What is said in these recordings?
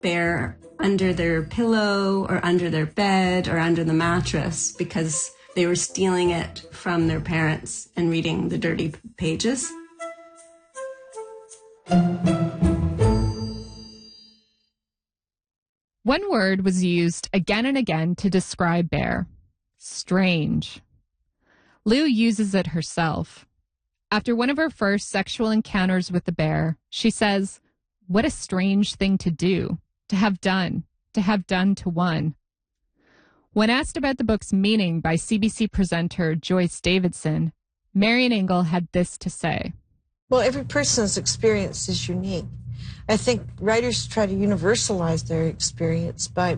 bear under their pillow or under their bed or under the mattress because they were stealing it from their parents and reading the dirty pages. One word was used again and again to describe Bear: strange. Lou uses it herself. After one of her first sexual encounters with the bear, she says, "What a strange thing to do, to have done to one." When asked about the book's meaning by CBC presenter Joyce Davidson, Marian Engel had this to say. Well, every person's experience is unique. I think writers try to universalize their experience by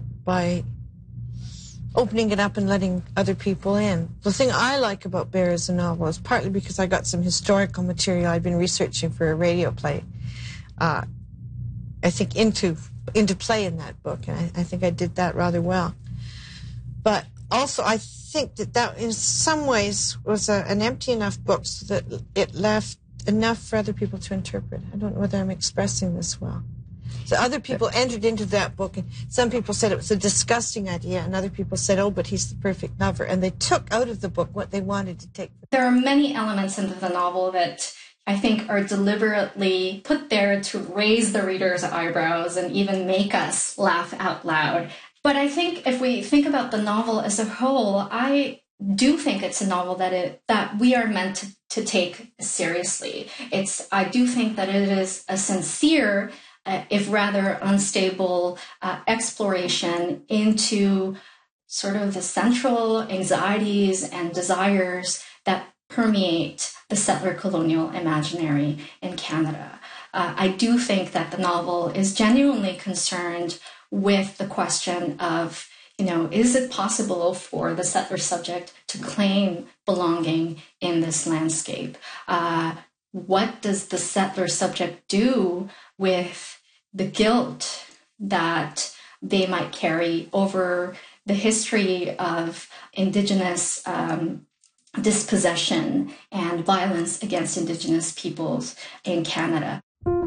opening it up and letting other people in. The thing I like about Bear as a novel is partly because I got some historical material I'd been researching for a radio play, I think into play in that book, and I think I did that rather well. But also I think that in some ways was an empty enough book so that it left enough for other people to interpret. I don't know whether I'm expressing this well. So other people entered into that book, and some people said it was a disgusting idea, and other people said, oh, but he's the perfect lover. And they took out of the book what they wanted to take. There are many elements into the novel that I think are deliberately put there to raise the reader's eyebrows and even make us laugh out loud. But I think if we think about the novel as a whole, I do think it's a novel that we are meant to take seriously. I do think that it is a sincere, if rather unstable, exploration into sort of the central anxieties and desires that permeate the settler colonial imaginary in Canada. I do think that the novel is genuinely concerned with the question of, is it possible for the settler subject to claim belonging in this landscape? What does the settler subject do with the guilt that they might carry over the history of Indigenous dispossession and violence against Indigenous peoples in Canada?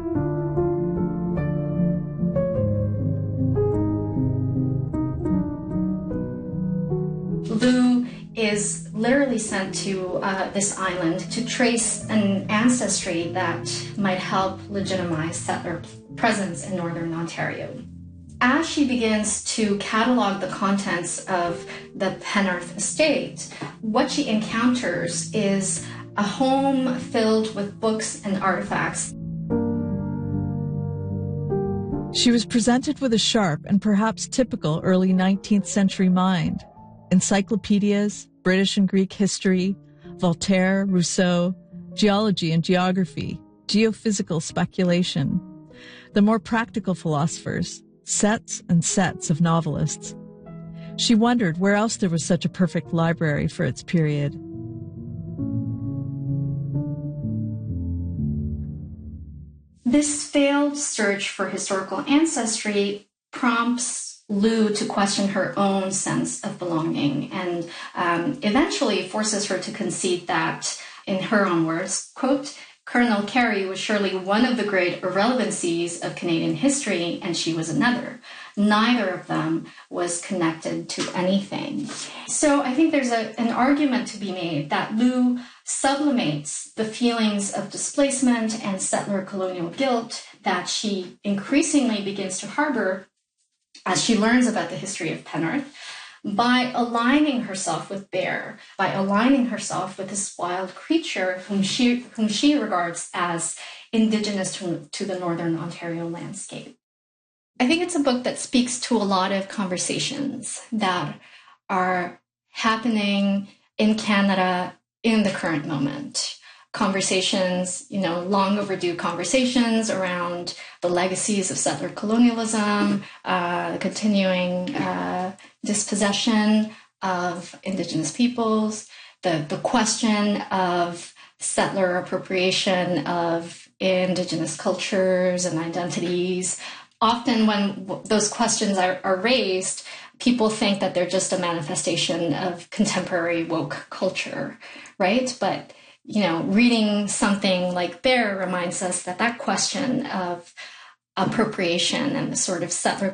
Lou is literally sent to this island to trace an ancestry that might help legitimize settler presence in Northern Ontario. As she begins to catalog the contents of the Penarth estate, what she encounters is a home filled with books and artifacts. She was presented with a sharp and perhaps typical early 19th century mind. Encyclopedias, British and Greek history, Voltaire, Rousseau, geology and geography, geophysical speculation. The more practical philosophers, sets and sets of novelists. She wondered where else there was such a perfect library for its period. This failed search for historical ancestry prompts Lou to question her own sense of belonging and eventually forces her to concede that, in her own words, quote, Colonel Carey was surely one of the great irrelevancies of Canadian history, and she was another. Neither of them was connected to anything. So I think there's an argument to be made that Lou sublimates the feelings of displacement and settler colonial guilt that she increasingly begins to harbor as she learns about the history of Penarth, by aligning herself with Bear, by aligning herself with this wild creature whom she regards as Indigenous to the Northern Ontario landscape. I think it's a book that speaks to a lot of conversations that are happening in Canada in the current moment. Conversations, long overdue conversations around the legacies of settler colonialism, continuing dispossession of Indigenous peoples, the question of settler appropriation of Indigenous cultures and identities. Often when those questions are raised, people think that they're just a manifestation of contemporary woke culture, right? But reading something like Bear reminds us that question of appropriation and the sort of settler